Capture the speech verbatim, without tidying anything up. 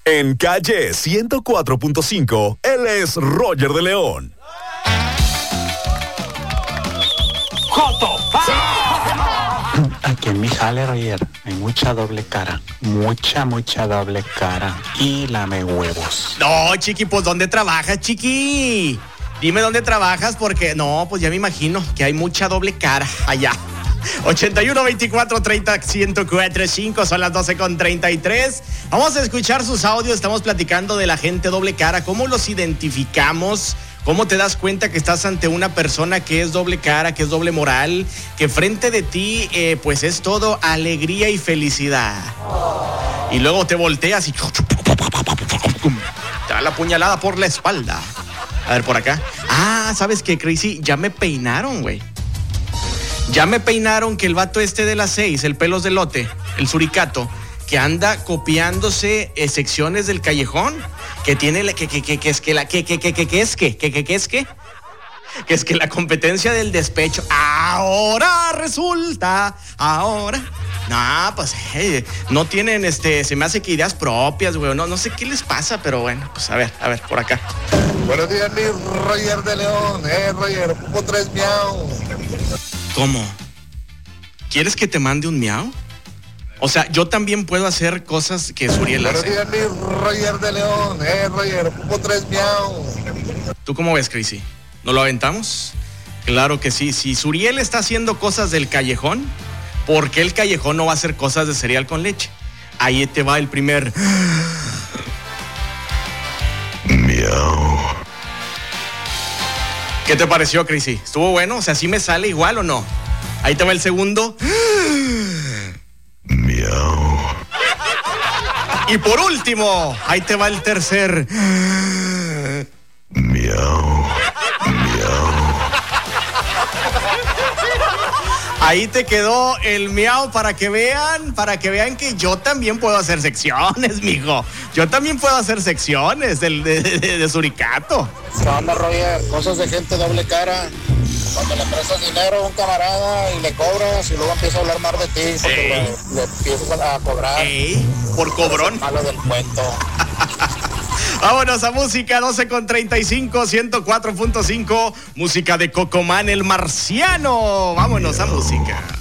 En Calle ciento cuatro punto cinco, él es Roger de León. ¡Joto! Aquí en mi jale, Roger, hay mucha doble cara. Mucha, mucha doble cara. Y lame huevos. No, chiqui, pues ¿dónde trabajas, chiqui? Dime dónde trabajas porque, no, pues ya me imagino que hay mucha doble cara allá. ochenta y uno, veinticuatro, treinta, ciento cuatro cinco, son las doce con treinta y tres. Vamos a escuchar sus audios, estamos platicando de la gente doble cara, cómo los identificamos, cómo te das cuenta que estás ante una persona que es doble cara, que es doble moral, que frente de ti, eh, pues es todo alegría y felicidad. Y luego te volteas y te da la puñalada por la espalda. A ver, por acá. Ah, ¿sabes qué, Crazy? Ya me peinaron, güey. Ya me peinaron que el vato este de las seis, el pelos de lote, el suricato, que anda copiándose eh, secciones del callejón, que tiene, la, que, que, que, que es que la, que, que, que, que, que es que, que, que, que es que, que es que la competencia del despecho, ahora resulta, ahora, no, pues, hey, no tienen, este, se me hace que ideas propias, güey, no, no sé qué les pasa, pero bueno, pues a ver, a ver, por acá. Buenos días, mi Roger de León, eh, Roger, ocupo tres miau. ¿Cómo? ¿Quieres que te mande un miau? O sea, yo también puedo hacer cosas que Suriel hace. Buenos días, mi Roger de León, eh, Roger, ocupo tres miau. ¿Tú cómo ves, Crazy? ¿No lo aventamos? Claro que sí. Si Suriel está haciendo cosas del callejón, ¿por qué el callejón no va a hacer cosas de cereal con leche? Ahí te va el primer... Miau. ¿Qué te pareció, Crazy? ¿Estuvo bueno? O sea, ¿sí me sale igual o no? Ahí te va el segundo. Miau. Y por último, ahí te va el tercer. Miau. Miau. Ahí te quedó el miau para que vean, para que vean que yo también puedo hacer secciones, mijo. Yo también puedo hacer secciones del, de, de, de suricato. ¿Qué onda, Roger? Cosas de gente doble cara. Cuando le prestas dinero a un camarada y le cobras y luego empieza a hablar mal de ti porque le, le empiezas a cobrar. Ey, por cobrón. Es malo del cuento. Vámonos a música, doce con treinta y cinco, ciento cuatro punto cinco, música de Cocomán el Marciano. Vámonos a música.